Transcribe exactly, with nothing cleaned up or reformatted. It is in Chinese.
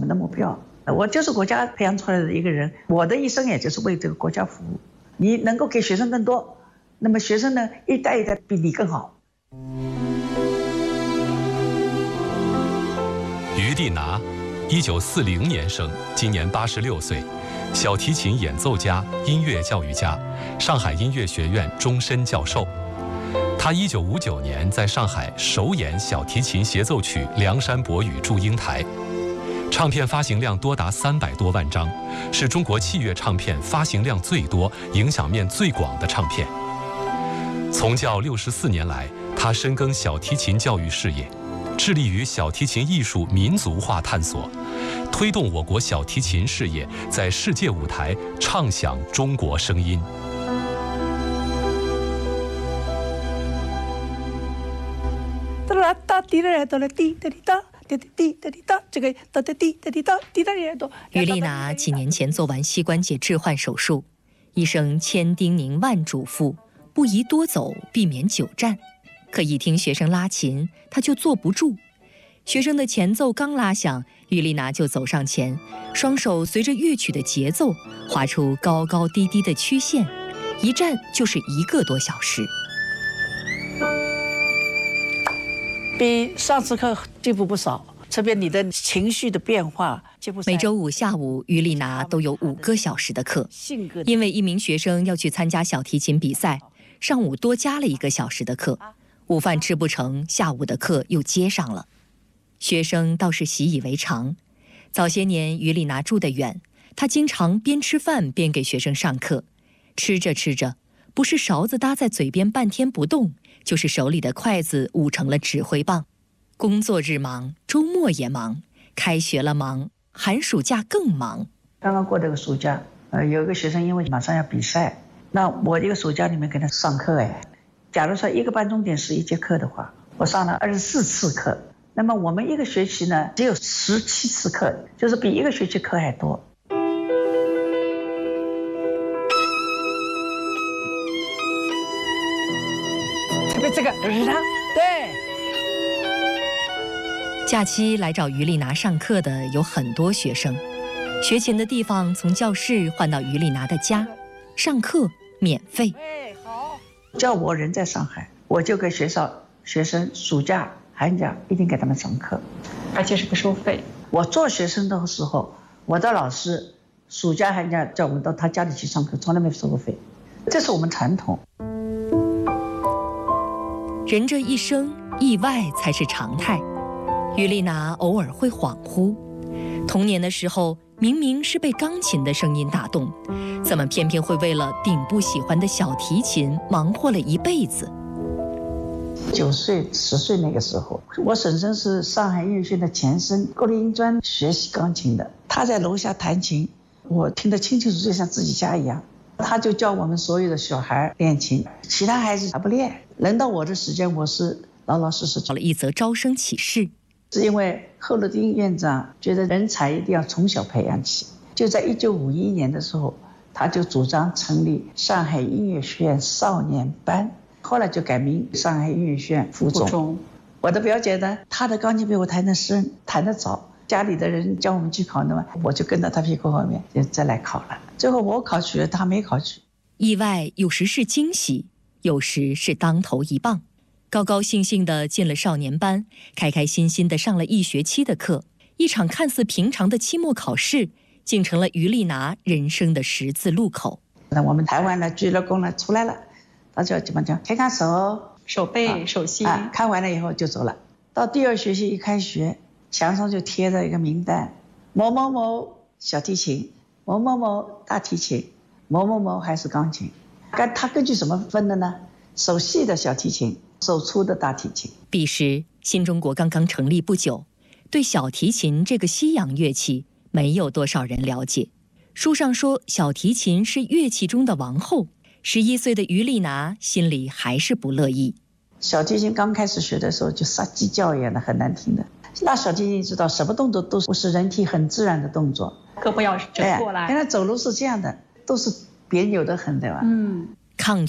们的目标。我就是国家培养出来的一个人，我的一生也就是为这个国家服务。你能够给学生更多，那么学生呢一代一代比你更好。 于丽娜，一九四零年生，今年八十六岁，小提琴演奏家、音乐教育家，上海音乐学院终身教授。他一九五九年在上海首演小提琴协奏曲《梁山伯与祝英台》，唱片发行量多达三百多万张，是中国器乐唱片发行量最多、影响面最广的唱片。从教六十四年来，他深耕小提琴教育事业，致力于小提琴艺术民族化探索，推动我国小提琴事业在世界舞台唱响中国声音。 哒哒滴哒哒滴哒滴哒滴滴哒滴哒，这个哒哒滴哒滴哒滴哒滴哒。 于丽娜几年前做完膝关节置换手术，医生千叮咛万嘱咐，不宜多走，避免久站。可一听学生拉琴，她就坐不住。学生的前奏刚拉响，于丽娜就走上前，双手随着乐曲的节奏画出高高低低的曲线，一站就是一个多小时。 比上次课进步不少，特别你的情绪的变化。 每周五下午，于丽娜都有五个小时的课，因为一名学生要去参加小提琴比赛，上午多加了一个小时的课，午饭吃不成，下午的课又接上了。学生倒是习以为常。早些年，于丽娜住得远，她经常边吃饭边给学生上课，吃着吃着，不是勺子搭在嘴边半天不动，就是手里的筷子捂成了指挥棒。工作日忙，周末也忙，开学了忙，寒暑假更忙。 刚刚过这个暑假，呃，有一个学生因为马上要比赛，那我这个暑假里面给他上课哎，假如说一个半钟点是一节课的话，我上了二十四次课。那么我们一个学期呢，只有十七次课，就是比一个学期课还多。特别这个是他，对。 假期来找于丽娜上课的有很多学生，学琴的地方从教室换到于丽娜的家，上课免费。 哎，好。叫我人在上海，我就给学校学生暑假寒假一定给他们上课， 而且是不收费。 我做学生的时候，我的老师暑假寒假叫我们到他家里去上课，从来没收过费，这是我们传统。 人这一生，意外才是常态。于丽娜偶尔会恍惚，童年的时候明明是被钢琴的声音打动，怎么偏偏会为了顶不喜欢的小提琴忙活了一辈子？ 九岁十岁那个时候，我婶婶是上海音乐学院的前身国立音专学习钢琴的，她在楼下弹琴，我听得清清楚楚，就像自己家一样。她就教我们所有的小孩练琴，其他孩子还不练。轮到我的时间，我是老老实实做了一则招生启事。 是因为贺鲁丁院长觉得人才一定要从小培养起，就在一九五一年的时候，他就主张成立上海音乐学院少年班，后来就改名上海音乐学院附中。我的表姐呢，她的钢琴比我弹得深，弹得早，家里的人叫我们去考的嘛，我就跟到她屁股后面就再来考了。最后我考取了，她没考取。 意外有时是惊喜，有时是当头一棒。高高兴兴地进了少年班，开开心心地上了一学期的课，一场看似平常的期末考试，竟成了于丽娜人生的十字路口。 那我们弹完了，鞠了躬了，出来了，大家怎么讲？看看手， 手背、手心、 啊，看完了以后就走了。到第二学期一开学，墙上就贴着一个名单：某某某小提琴，某某某大提琴，某某某还是钢琴。但他根据什么分的呢？手细的小提琴，手粗的大提琴。 彼时新中国刚刚成立不久，对小提琴这个西洋乐器没有多少人了解。书上说小提琴是乐器中的王后，十一岁的于丽娜心里还是不乐意。 小提琴刚开始学的时候就杀鸡叫一样的，很难听的。那小提琴知道什么动作都是人体很自然的动作， 胳膊要折过来， 原来走路是这样的，都是别扭的很，对吧？ 嗯， 抗